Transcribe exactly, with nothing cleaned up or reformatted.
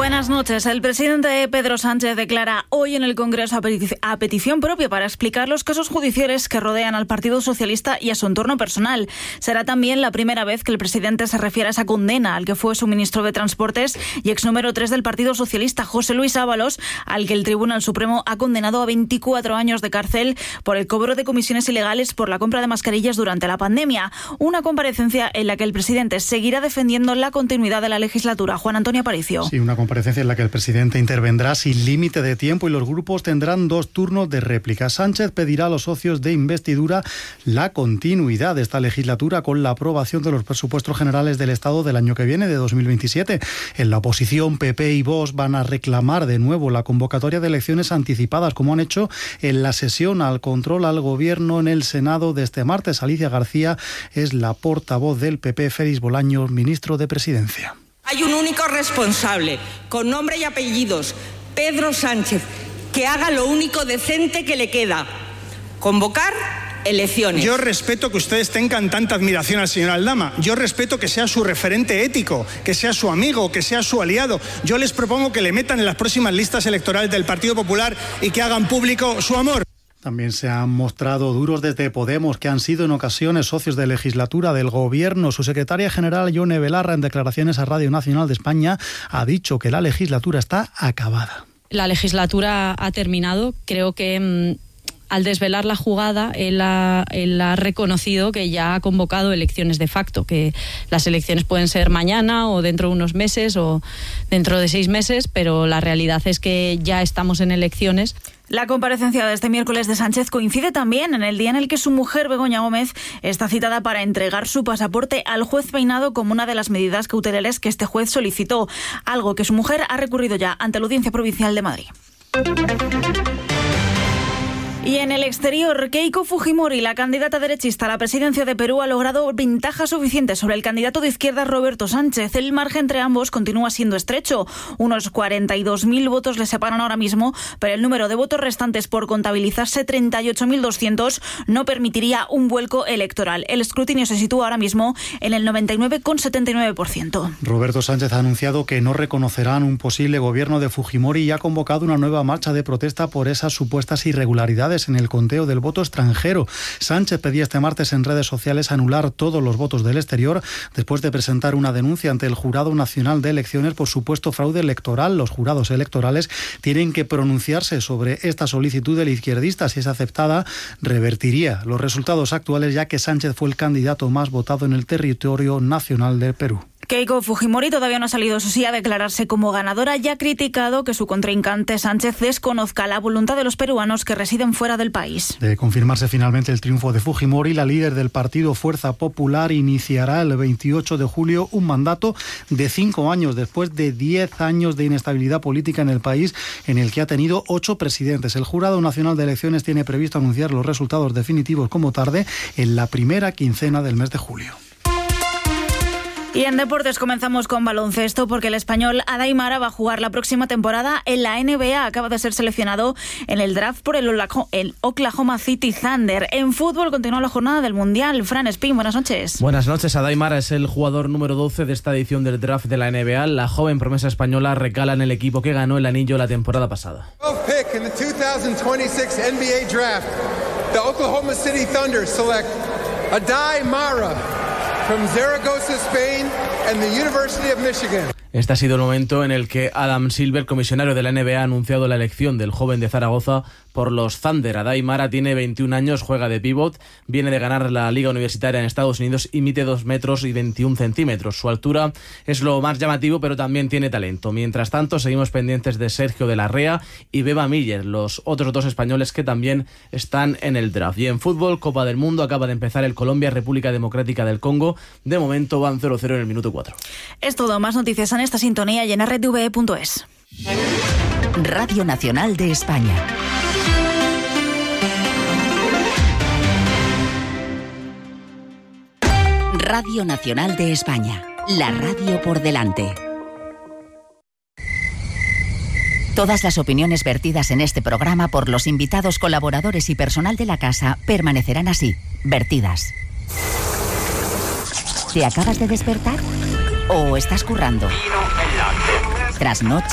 Buenas noches. El presidente Pedro Sánchez declara hoy en el Congreso a, peti- a petición propia para explicar los casos judiciales que rodean al Partido Socialista y a su entorno personal. Será también la primera vez que el presidente se refiere a esa condena al que fue su ministro de Transportes y ex número tres del Partido Socialista, José Luis Ábalos, al que el Tribunal Supremo ha condenado a veinticuatro años de cárcel por el cobro de comisiones ilegales por la compra de mascarillas durante la pandemia. Una comparecencia en la que el presidente seguirá defendiendo la continuidad de la legislatura. Juan Antonio Aparicio. Sí, una comparecencia en la que el presidente intervendrá sin límite de tiempo y los grupos tendrán dos turnos de réplica. Sánchez pedirá a los socios de investidura la continuidad de esta legislatura con la aprobación de los presupuestos generales del Estado del año que viene, de dos mil veintisiete. En la oposición, P P y Vox van a reclamar de nuevo la convocatoria de elecciones anticipadas, como han hecho en la sesión al control al Gobierno en el Senado de este martes. Alicia García es la portavoz del P P, Félix Bolaños, ministro de Presidencia. Hay un único responsable, con nombre y apellidos, Pedro Sánchez, que haga lo único decente que le queda: convocar elecciones. Yo respeto que ustedes tengan tanta admiración al señor Aldama. Yo respeto que sea su referente ético, que sea su amigo, que sea su aliado. Yo les propongo que le metan en las próximas listas electorales del Partido Popular y que hagan público su amor. También se han mostrado duros desde Podemos, que han sido en ocasiones socios de legislatura del Gobierno. Su secretaria general, Yone Belarra, en declaraciones a Radio Nacional de España, ha dicho que la legislatura está acabada. La legislatura ha terminado. Creo que mmm, al desvelar la jugada, él ha, él ha reconocido que ya ha convocado elecciones de facto, que las elecciones pueden ser mañana o dentro de unos meses o dentro de seis meses, pero la realidad es que ya estamos en elecciones. La comparecencia de este miércoles de Sánchez coincide también en el día en el que su mujer, Begoña Gómez, está citada para entregar su pasaporte al juez Peinado como una de las medidas cautelares que este juez solicitó, algo que su mujer ha recurrido ya ante la Audiencia Provincial de Madrid. Y en el exterior, Keiko Fujimori, la candidata derechista a la presidencia de Perú, ha logrado ventajas suficientes sobre el candidato de izquierda Roberto Sánchez. El margen entre ambos continúa siendo estrecho. Unos cuarenta y dos mil votos le separan ahora mismo, pero el número de votos restantes por contabilizarse, treinta y ocho mil doscientos, no permitiría un vuelco electoral. El escrutinio se sitúa ahora mismo en el noventa y nueve coma setenta y nueve por ciento. Roberto Sánchez ha anunciado que no reconocerán un posible gobierno de Fujimori y ha convocado una nueva marcha de protesta por esas supuestas irregularidades en el conteo del voto extranjero. Sánchez pedía este martes en redes sociales anular todos los votos del exterior después de presentar una denuncia ante el Jurado Nacional de Elecciones por supuesto fraude electoral. Los jurados electorales tienen que pronunciarse sobre esta solicitud del izquierdista. Si es aceptada, revertiría los resultados actuales, ya que Sánchez fue el candidato más votado en el territorio nacional del Perú. Keiko Fujimori todavía no ha salido, eso sí, a declararse como ganadora y ha criticado que su contrincante Sánchez desconozca la voluntad de los peruanos que residen fuera del país. De confirmarse finalmente el triunfo de Fujimori, la líder del partido Fuerza Popular iniciará el veintiocho de julio un mandato de cinco años, después de diez años de inestabilidad política en el país, en el que ha tenido ocho presidentes. El Jurado Nacional de Elecciones tiene previsto anunciar los resultados definitivos como tarde en la primera quincena del mes de julio. Y en deportes comenzamos con baloncesto, porque el español Adai Mara va a jugar la próxima temporada en la N B A. Acaba de ser seleccionado en el draft por el Oklahoma City Thunder. En fútbol continúa la jornada del Mundial. Fran Espín, buenas noches. Buenas noches. Adai Mara es el jugador número doce de esta edición del draft de la N B A. La joven promesa española recala en el equipo que ganó el anillo la temporada pasada. Pick in the two thousand twenty-six N B A draft. The Oklahoma City Thunder select Adai Mara from Zaragoza, Spain, and the University of Michigan. Este ha sido el momento en el que Adam Silver, comisionario de la N B A, ha anunciado la elección del joven de Zaragoza por los Thunder. Adai Mara tiene veintiún años, juega de pívot, viene de ganar la Liga Universitaria en Estados Unidos y mide dos metros y veintiún centímetros. Su altura es lo más llamativo, pero también tiene talento. Mientras tanto, seguimos pendientes de Sergio de la Rea y Beba Miller, los otros dos españoles que también están en el draft. Y en fútbol, Copa del Mundo, acaba de empezar el Colombia-República Democrática del Congo. De momento van cero cero en el minuto cuatro. Es todo. Más noticias en esta sintonía y en r t v punto es. Radio Nacional de España. Radio Nacional de España. La radio por delante. Todas las opiniones vertidas en este programa por los invitados, colaboradores y personal de la casa permanecerán así, vertidas. ¿Te acabas de despertar? ¿O estás currando? Trasnoche.